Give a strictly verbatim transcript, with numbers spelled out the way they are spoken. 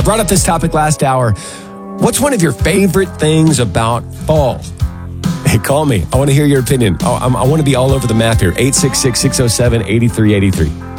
brought up this topic last hour. What's one of your favorite things about fall? Hey, call me. I want to hear your opinion. I, I want to be all over the map here. eight six six, six oh seven, eight three eight three.